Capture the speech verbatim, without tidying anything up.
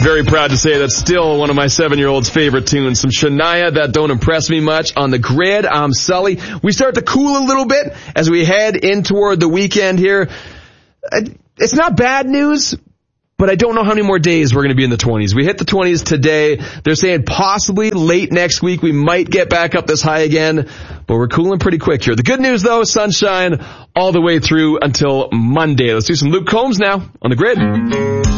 Very proud to say that's still one of my seven-year-old's favorite tunes. Some Shania that don't impress me much. On the grid, I'm Sully. We start to cool a little bit as we head in toward the weekend here. It's not bad news, but I don't know how many more days we're going to be in the twenties. We hit the twenties today. They're saying possibly late next week we might get back up this high again, but we're cooling pretty quick here. The good news, though, sunshine all the way through until Monday. Let's do some Luke Combs now on the grid.